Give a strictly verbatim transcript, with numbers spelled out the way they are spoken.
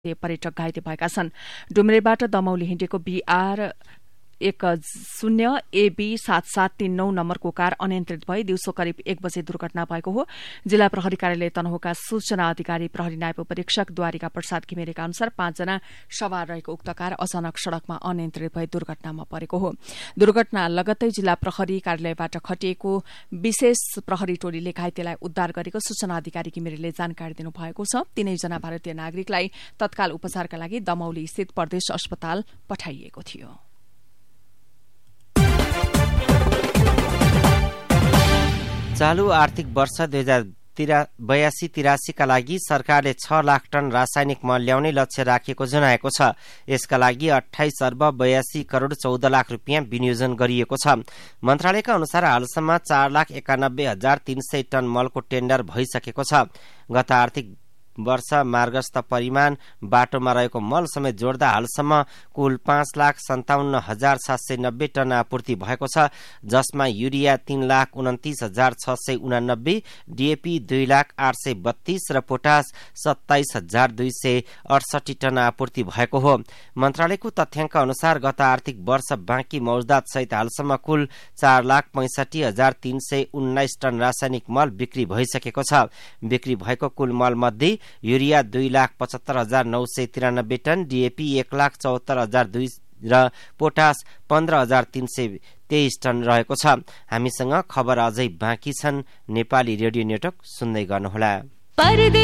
पर्यटक घाइते भएका छन्। डुम्रेबाट दमौली हिँडेको बीआर एक शून्य एबी सात सात तीन नौ नम्बरको कार अनियन्त्रित भई दिउँसो करिब एक बजे दुर्घटना भएको हो। जिल्ला प्रहरी कार्यालय तनहुँका सूचना अधिकारी प्रहरी नायब परीक्षक द्वारिका प्रसाद घिमिरेका अनुसार पाँचजना सवार रहेको उक्त कार अचानक सड़कमा अनियन्त्रित भई दुर्घटनामा परेको हो। दुर्घटना लगत्तै जिल्ला प्रहरी कार्यालयबाट खटिएको विशेष प्रहरी टोलीले घाइतेलाई उद्धार गरेको सूचना अधिकारी घिमिरेले जानकारी दिनुभएको छ। तीनैजना भारतीय नागरिकलाई तत्काल उपचारका लागि दमौली स्थित प्रदेश अस्पताल पठाइएको थियो। चालू आर्थिक वर्ष दुई हजार बयासी तिरासीका लागि सरकारले छ लाख टन रासायनिक मल ल्याउने लक्ष्य राखेको जनाएको छ। यसका लागि अठाइस अर्ब बयासी करोड़ चौध लाख रुपियाँ विनियोजन गरिएको छ। मन्त्रालयका अनुसार हालसम्म चार लाख एकानब्बे हजार तीन सय टन मलको टेन्डर भइसकेको छ। गत आर्थिक वर्ष मार्गस्थ परिमाण बाटोमा रहेको मल समेत जोड्दा हालसम्म कुल पाँच लाख सन्ताउन्न हजार सात सय नब्बे टन आपूर्ति भएको छ, जसमा युरिया तीन लाख उन्तिस हजार छ सय उनानब्बे, डीएपी दुई लाख आठ सय बत्तीस र पोटास सत्ताइस हजार दुई सय अडसठी टन आपूर्ति भएको हो। मन्त्रालयको तथ्याङ्क अनुसार गत आर्थिक वर्ष बाँकी मौजदात सहित हालसम्म कुल चार लाख पैंसठी हजार तीन सय उन्नाइस टन रासायनिक मल बिक्री भइसकेको छ। बिक्री भएको कुल मल मध्ये युरिया दुई लाख पचहत्तर हजार नौ सय तिरानब्बे टन, डीएपी एक लाख चौहत्तर हजार दुई र पोटास पन्ध्र हजार तीन सय तेइस टन रहेको छ। हामीसँग खबर अझै बाँकी छन्। नेपाली रेडियो नेटवर्क सुन्दै गर्नुहोला।